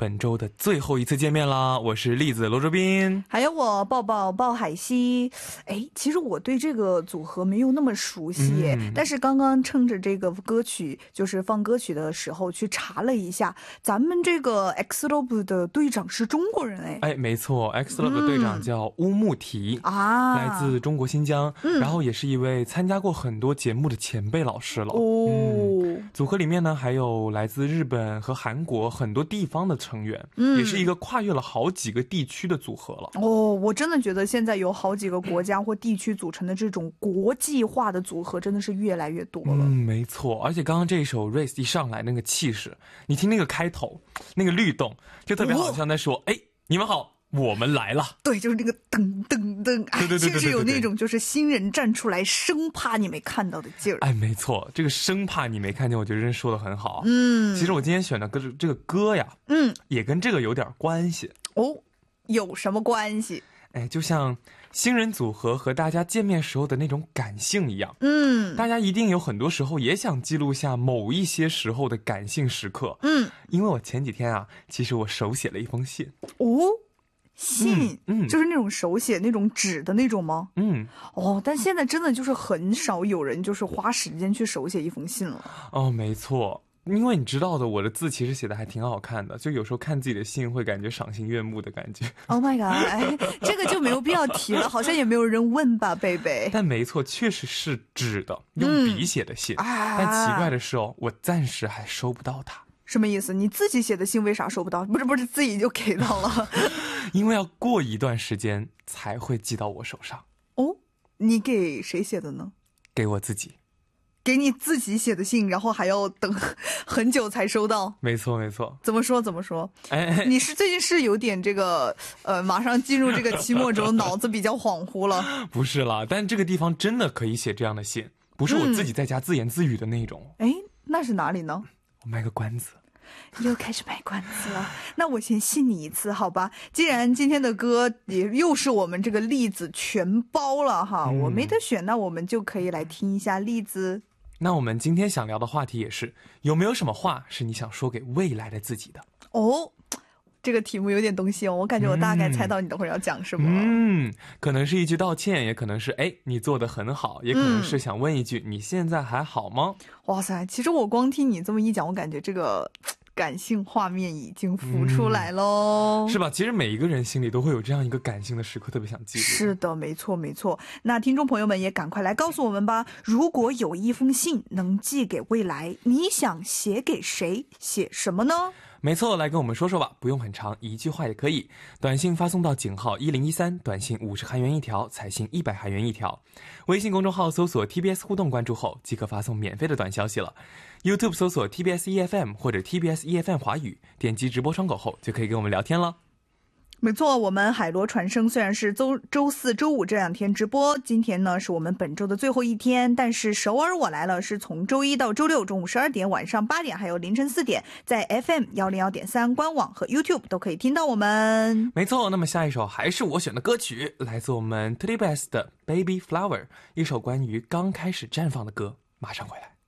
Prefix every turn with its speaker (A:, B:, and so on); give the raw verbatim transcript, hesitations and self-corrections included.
A: 本周的最后一次见面啦，我是栗子罗卓斌，
B: 还有我抱抱抱海西。哎，其实我对这个组合没有那么熟悉、嗯、但是刚刚趁着这个歌曲就是放歌曲的时候去查了一下，咱们这个 X L O B 的队长是中国人。哎
A: 哎，没错， X L O B 的队长叫乌木提、嗯、啊，来自中国新疆、嗯、然后也是一位参加过很多节目的前辈老师了哦、嗯。组合里面呢还有来自日本和韩国很多地方的成员、嗯、也是一个跨越了好几个地区的组合了
B: 哦。我真的觉得现在有好几个国家或地区组成的这种国际化的组合真的是越来越多了。
A: 嗯，没错，而且刚刚这一首 Race 一上来那个气势，你听那个开头那个律动就特别好像在说哎、哦，你们好，我们来了。
B: 对，就是那个噔噔噔，哎，就是有那种就是新人站出来生怕你没看到的劲儿。
A: 哎，没错，这个生怕你没看见，我觉得真说得很好。嗯，其实我今天选的歌这个歌呀，嗯，也跟这个有点关系。
B: 哦，有什么关系？
A: 哎，就像新人组合和大家见面时候的那种感性一样，嗯，大家一定有很多时候也想记录下某一些时候的感性时刻，嗯，因为我前几天啊，其实我手写了一封信。
B: 哦，信，嗯，嗯就是那种手写那种纸的那种吗？嗯，哦，但现在真的就是很少有人就是花时间去手写一封信了。
A: 哦，没错。因为你知道的，我的字其实写的还挺好看的，就有时候看自己的信会感觉赏心悦目的感觉。
B: Oh my god， 哎，这个就没有必要提了，好像也没有人问吧，贝贝。
A: 但没错，确实是纸的，用笔写的信、嗯啊、但奇怪的是哦，我暂时还收不到它。
B: 什么意思？你自己写的信为啥收不到？不是不是自己就给到了？
A: 因为要过一段时间才会寄到我手上。
B: 哦，你给谁写的呢？
A: 给我自己。
B: 给你自己写的信，然后还要等很久才收到。
A: 没错没错。
B: 怎么说怎么说？哎，你是最近是有点这个呃，马上进入这个期末周，脑子比较恍惚了。
A: 不是啦，但这个地方真的可以写这样的信，不是我自己在家自言自语的那种。
B: 哎、嗯，那是哪里呢？
A: 我卖个关子。
B: 又开始卖关子了，那我先信你一次好吧。既然今天的歌也又是我们这个栗子全包了哈、嗯、我没得选，那我们就可以来听一下栗子。
A: 那我们今天想聊的话题也是，有没有什么话是你想说给未来的自己的？
B: 哦，这个题目有点东西哦，我感觉我大概猜到你等会儿要讲什么。
A: 嗯，可能是一句道歉，也可能是哎你做得很好，也可能是想问一句、嗯、你现在还好吗？
B: 哇塞，其实我光听你这么一讲，我感觉这个感性画面已经浮出来咯、
A: 嗯、是吧？其实每一个人心里都会有这样一个感性的时刻，特别想记录。
B: 是的，没错没错。那听众朋友们也赶快来告诉我们吧，如果有一封信能寄给未来，你想写给谁，写什么呢？
A: 没错，来跟我们说说吧，不用很长，一句话也可以。短信发送到井号一零一三，短信五十韩元一条，彩信一百韩元一条。微信公众号搜索 T B S 互动，关注后即可发送免费的短消息了。YouTube 搜索 T B S E F M 或者 T B S E F M 华语，点击直播窗口后就可以跟我们聊天了。
B: 没错，我们海螺传声虽然是周周四周五这两天直播，今天呢是我们本周的最后一天，但是首尔我来了是从周一到周六中午十二点、晚上八点还有凌晨四点，在 F M 一零一点三 官网和 YouTube 都可以听到我们。
A: 没错，那么下一首还是我选的歌曲，来自我们 T B S 的 Baby Flower， 一首关于刚开始绽放的歌，马上回来。